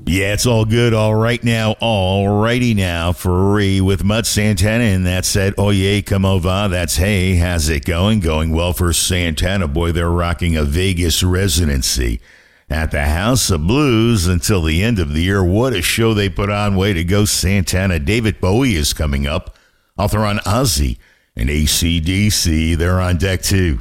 Yeah, it's all good. All right now. All righty now. Free with Mutt Santana. And that said, oye, como va? That's hey, how's it going? Going well for Santana. Boy, they're rocking a Vegas residency at the House of Blues until the end of the year. What a show they put on. Way to go, Santana. David Bowie is coming up. Author on Ozzy and AC/DC. They're on deck too.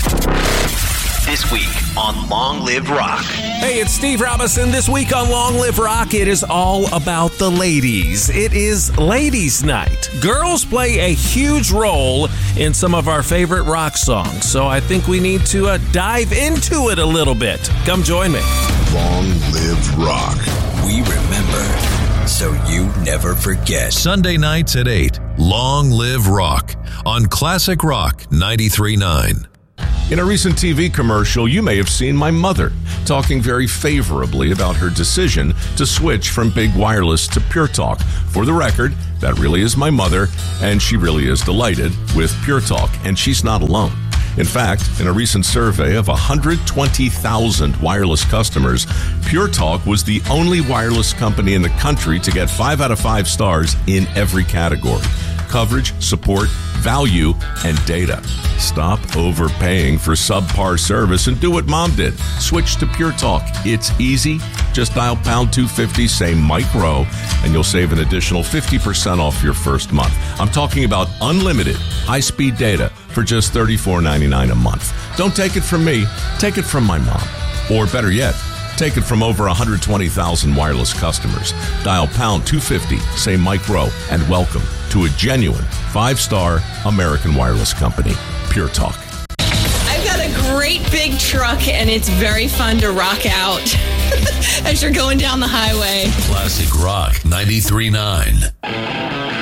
This week on Long Live Rock. Hey, it's Steve Robinson. This week on Long Live Rock, it is all about the ladies. It is Ladies' Night. Girls play a huge role in some of our favorite rock songs, so I think we need to dive into it a little bit. Come join me. Long Live Rock. We remember, so you never forget. Sunday nights at 8, Long Live Rock on Classic Rock 93.9. In a recent TV commercial, you may have seen my mother talking very favorably about her decision to switch from Big Wireless to Pure Talk. For the record, that really is my mother, and she really is delighted with Pure Talk, and she's not alone. In fact, in a recent survey of 120,000 wireless customers, Pure Talk was the only wireless company in the country to get 5 out of 5 stars in every category: coverage, support, value, and data. Stop overpaying for subpar service and do what Mom did. Switch to Pure Talk. It's easy. Just dial pound 250, say Mike Rowe, and you'll save an additional 50% off your first month. I'm talking about unlimited high-speed data for just $34.99 a month. Don't take it from me. Take it from my mom. Or better yet, take it from over 120,000 wireless customers. Dial pound 250, say Mike Rowe, and welcome to a genuine 5-star American wireless company, Pure Talk. I've got a great big truck, and it's very fun to rock out as you're going down the highway. Classic Rock 93.9.